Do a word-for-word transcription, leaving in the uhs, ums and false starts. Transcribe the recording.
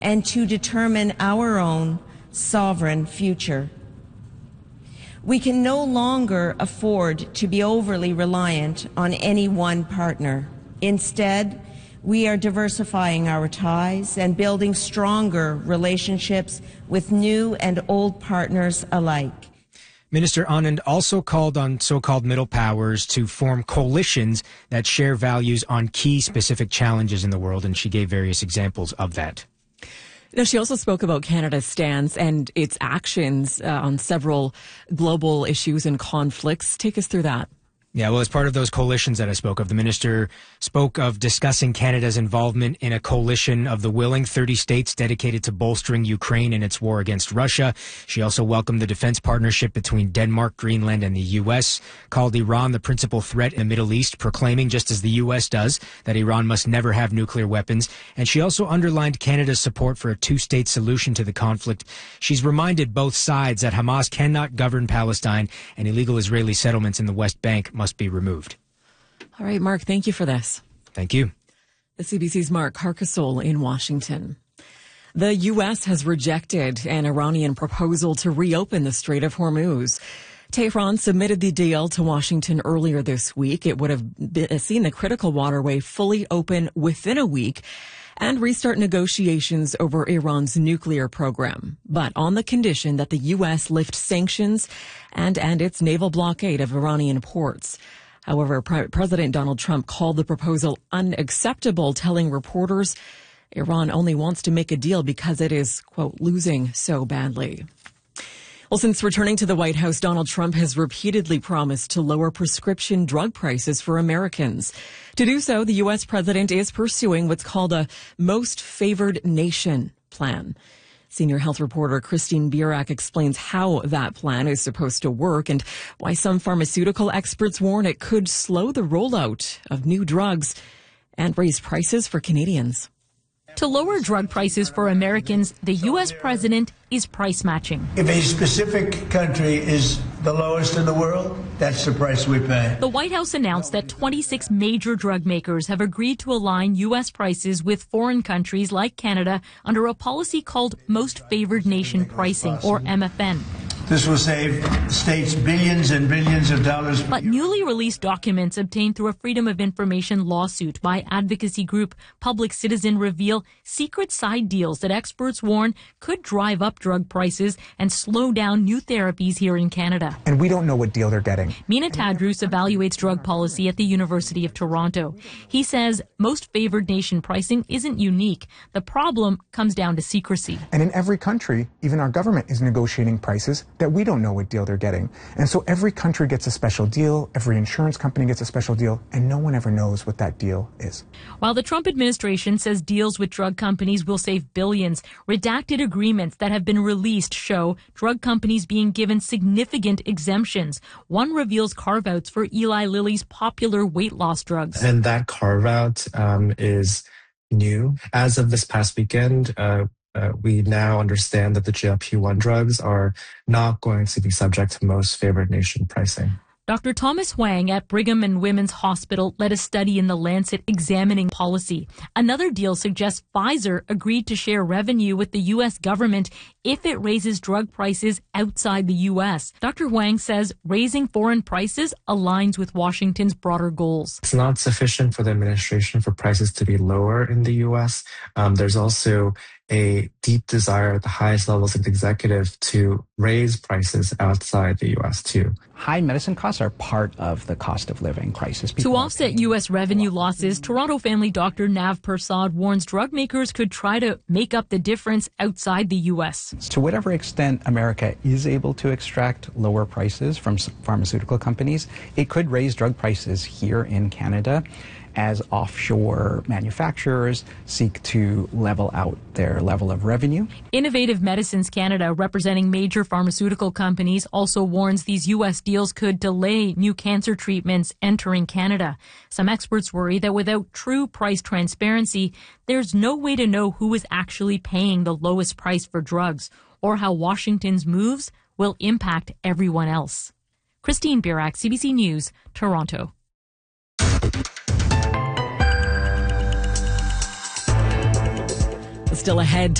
and to determine our own sovereign future. We can no longer afford to be overly reliant on any one partner. Instead, we are diversifying our ties and building stronger relationships with new and old partners alike. Minister Anand also called on so-called middle powers to form coalitions that share values on key specific challenges in the world, and she gave various examples of that. Now, she also spoke about Canada's stance and its actions uh, on several global issues and conflicts. Take us through that. Yeah, well, as part of those coalitions that I spoke of, the minister spoke of discussing Canada's involvement in a coalition of the willing thirty states dedicated to bolstering Ukraine in its war against Russia. She also welcomed the defense partnership between Denmark, Greenland, and the U S, called Iran the principal threat in the Middle East, proclaiming, just as the U S does, that Iran must never have nuclear weapons. And she also underlined Canada's support for a two-state solution to the conflict. She's reminded both sides that Hamas cannot govern Palestine and illegal Israeli settlements in the West Bank must be removed. All right, Mark, thank you for this. Thank you. The C B C's Mark Carcasole in Washington. The U S has rejected an Iranian proposal to reopen the Strait of Hormuz. Tehran submitted the deal to Washington earlier this week. It would have been, seen the critical waterway fully open within a week and restart negotiations over Iran's nuclear program, but on the condition that the U S lift sanctions and end its naval blockade of Iranian ports. However, Pre- President Donald Trump called the proposal unacceptable, telling reporters Iran only wants to make a deal because it is, quote, losing so badly. Well, since returning to the White House, Donald Trump has repeatedly promised to lower prescription drug prices for Americans. To do so, the U S president is pursuing what's called a most favored nation plan. Senior health reporter Christine Burak explains how that plan is supposed to work and why some pharmaceutical experts warn it could slow the rollout of new drugs and raise prices for Canadians. To lower drug prices for Americans, the U S president is price matching. If a specific country is the lowest in the world, that's the price we pay. The White House announced that twenty-six major drug makers have agreed to align U S prices with foreign countries like Canada under a policy called Most Favored Nation Pricing, or M F N. This will save states billions and billions of dollars. But newly released documents obtained through a Freedom of Information lawsuit by advocacy group Public Citizen reveal secret side deals that experts warn could drive up drug prices and slow down new therapies here in Canada. And we don't know what deal they're getting. Meena Tadros evaluates drug policy at the University of Toronto. He says most favored nation pricing isn't unique. The problem comes down to secrecy. And in every country, even our government is negotiating prices that we don't know what deal they're getting. And so every country gets a special deal, every insurance company gets a special deal, and no one ever knows what that deal is. While the Trump administration says deals with drug companies will save billions, redacted agreements that have been released show drug companies being given significant exemptions. One reveals carve-outs for Eli Lilly's popular weight loss drugs. And that carve-out um, is new. As of this past weekend, uh, Uh, we now understand that the G L P one drugs are not going to be subject to most favored nation pricing. Doctor Thomas Huang at Brigham and Women's Hospital led a study in The Lancet examining policy. Another deal suggests Pfizer agreed to share revenue with the U S government if it raises drug prices outside the U S. Doctor Huang says raising foreign prices aligns with Washington's broader goals. It's not sufficient for the administration for prices to be lower in the U S. Um, there's also a deep desire at the highest levels of the executive to raise prices outside the U S too. High medicine costs are part of the cost of living crisis. People to offset U S revenue losses, Toronto family doctor Nav Persad warns drug makers could try to make up the difference outside the U S. To whatever extent America is able to extract lower prices from pharmaceutical companies, it could raise drug prices here in Canada as offshore manufacturers seek to level out their level of revenue. Innovative Medicines Canada, representing major pharmaceutical companies, also warns these U S deals could delay new cancer treatments entering Canada. Some experts worry that without true price transparency, there's no way to know who is actually paying the lowest price for drugs or how Washington's moves will impact everyone else. Christine Burak, C B C News, Toronto. Still ahead.